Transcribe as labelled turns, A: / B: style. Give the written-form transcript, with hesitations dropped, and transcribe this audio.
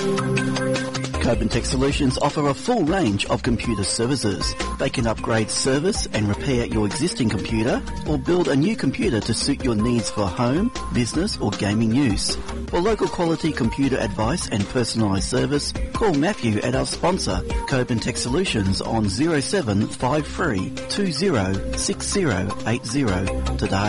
A: Coben Tech Solutions offer a full range of computer services. They can upgrade, service and repair your existing computer or build a new computer to suit your needs for home, business or gaming use. For local quality computer advice and personalised service, call Matthew at our sponsor, Coben Tech Solutions on 0753 206080 today.